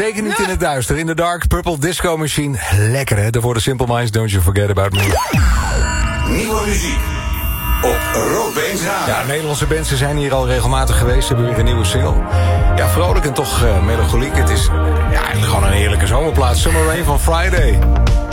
Zeker niet in het duister. In the dark, Purple Disco Machine. Lekker hè, daarvoor de Simple Minds, Don't You Forget About Me. Nieuwe muziek op Roodbeens Radio. Ja, Nederlandse bands zijn hier al regelmatig geweest. Ze hebben weer een nieuwe single. Ja, vrolijk en toch melancholiek. Het is eigenlijk gewoon een heerlijke zomerplaats. Summer Rain van Friday.